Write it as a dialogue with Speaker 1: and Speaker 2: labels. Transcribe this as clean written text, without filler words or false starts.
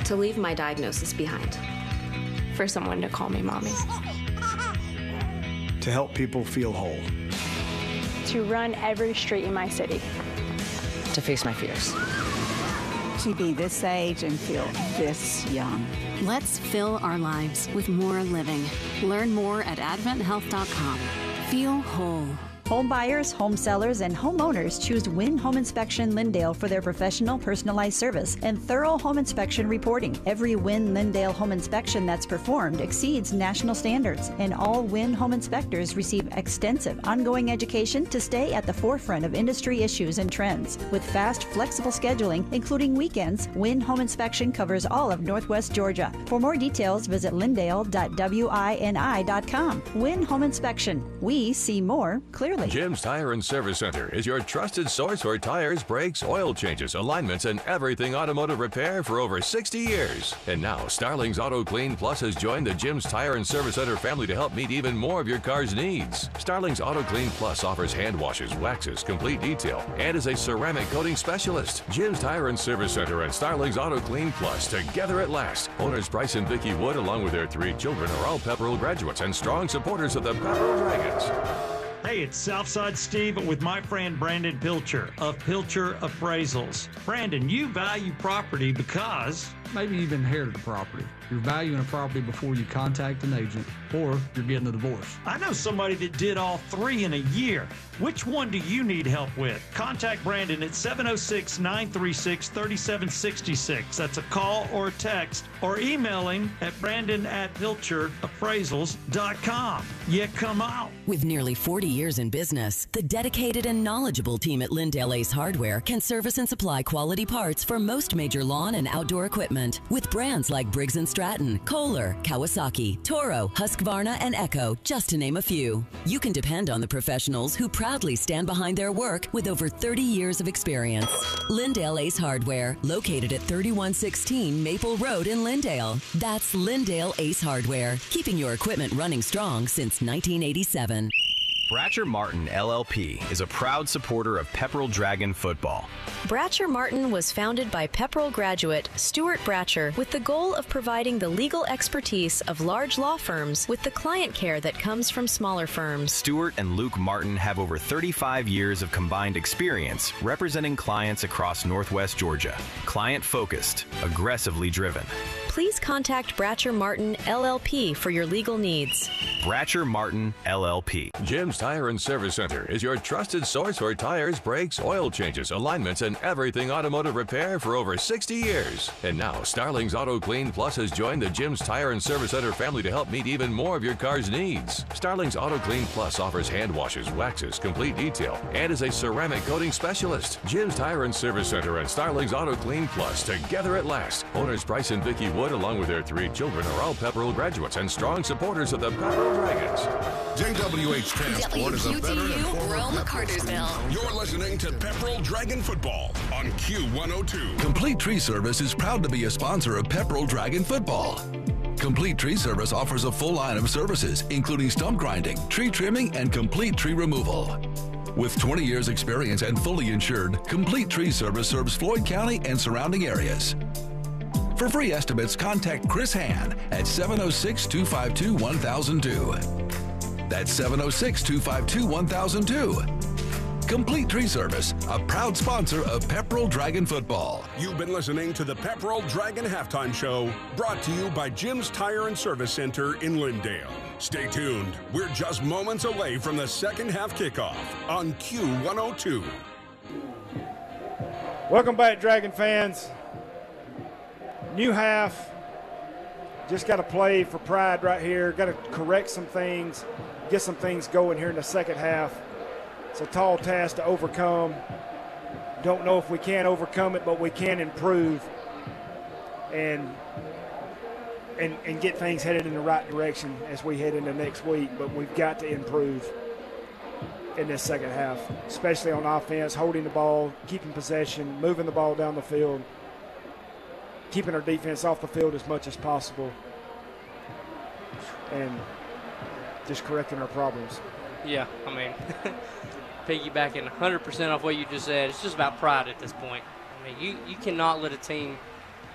Speaker 1: to leave my diagnosis behind.
Speaker 2: For someone to call me mommy.
Speaker 3: To help people feel whole.
Speaker 2: To run every street in my city.
Speaker 4: To face my fears.
Speaker 5: To be this age and feel this young.
Speaker 6: Let's fill our lives with more living. Learn more at adventhealth.com. Feel whole.
Speaker 7: Home buyers, home sellers, and homeowners choose Wynn Home Inspection Lindale for their professional, personalized service and thorough home inspection reporting. Every Wynn Lindale home inspection that's performed exceeds national standards, and all Wynn home inspectors receive extensive ongoing education to stay at the forefront of industry issues and trends. With fast, flexible scheduling, including weekends, Wynn Home Inspection covers all of Northwest Georgia. For more details, visit lindale.wini.com. Wynn Home Inspection. We see more clearly.
Speaker 8: Jim's Tire and Service Center is your trusted source for tires, brakes, oil changes, alignments, and everything automotive repair for over 60 years. And now, Starling's Auto Clean Plus has joined the Jim's Tire and Service Center family to help meet even more of your car's needs. Starling's Auto Clean Plus offers hand washes, waxes, complete detail, and is a ceramic coating specialist. Jim's Tire and Service Center and Starling's Auto Clean Plus, together at last. Owners Bryce and Vicki Wood, along with their 3 children, are all Pepperell graduates and strong supporters of the Pepperell Dragons.
Speaker 9: Hey, it's Southside Steve with my friend Brandon Pilcher of Pilcher Appraisals. Brandon, you value property because...
Speaker 10: Maybe you've inherited a property. You're valuing a property before you contact an agent, or you're getting a divorce.
Speaker 9: I know somebody that did all 3 in a year. Which one do you need help with? Contact Brandon at 706-936-3766. That's a call or a text, or email him at brandon@pilcherappraisals.com. Yeah, come out.
Speaker 11: With nearly 40 years in business, the dedicated and knowledgeable team at Lindale Ace Hardware can service and supply quality parts for most major lawn and outdoor equipment. With brands like Briggs & Stratton, Kohler, Kawasaki, Toro, Husqvarna, and Echo, just to name a few. You can depend on the professionals who proudly stand behind their work with over 30 years of experience. Lindale Ace Hardware, located at 3116 Maple Road in Lindale. That's Lindale Ace Hardware, keeping your equipment running strong since 1987.
Speaker 12: Bratcher Martin LLP is a proud supporter of Pepperell Dragon football.
Speaker 13: Bratcher Martin was founded by Pepperell graduate Stuart Bratcher with the goal of providing the legal expertise of large law firms with the client care that comes from smaller firms.
Speaker 12: Stuart and Luke Martin have over 35 years of combined experience representing clients across Northwest Georgia. Client-focused, aggressively driven.
Speaker 13: Please contact Bratcher Martin LLP for your legal needs.
Speaker 12: Bratcher Martin LLP.
Speaker 8: Jim's Tire and Service Center is your trusted source for tires, brakes, oil changes, alignments, and everything automotive repair for over 60 years. And now, Starling's Auto Clean Plus has joined the Jim's Tire and Service Center family to help meet even more of your car's needs. Starling's Auto Clean Plus offers hand washes, waxes, complete detail, and is a ceramic coating specialist. Jim's Tire and Service Center and Starling's Auto Clean Plus, together at last. Owners Bryce and Vicki Wood, along with their 3 children, are all Pepperell graduates and strong supporters of the Pepperell Dragons.
Speaker 14: JWH Transport is a veteran and former
Speaker 15: Rome, Cartersville.
Speaker 14: You're listening to Pepperell Dragon Football on Q102.
Speaker 16: Complete Tree Service is proud to be a sponsor of Pepperell Dragon Football. Complete Tree Service offers a full line of services, including stump grinding, tree trimming, and complete tree removal. With 20 years experience and fully insured, Complete Tree Service serves Floyd County and surrounding areas. For free estimates, contact Chris Hann at 706-252-1002. That's 706-252-1002. Complete Tree Service, a proud sponsor of Pepperell Dragon Football.
Speaker 14: You've been listening to the Pepperell Dragon Halftime Show, brought to you by Jim's Tire and Service Center in Lindale. Stay tuned. We're just moments away from the second half kickoff on Q102.
Speaker 17: Welcome back, Dragon fans. New half. Just got to play for pride right here. Got to correct some things, get some things going here in the second half. It's a tall task to overcome. Don't know if we can overcome it, but we can improve and get things headed in the right direction as we head into next week. But we've got to improve in this second half, especially on offense, holding the ball, keeping possession, moving the ball down the field, keeping our defense off the field as much as possible, and just correcting our problems.
Speaker 18: Yeah, I mean, piggybacking 100% off what you just said, it's just about pride at this point. I mean, you cannot let a team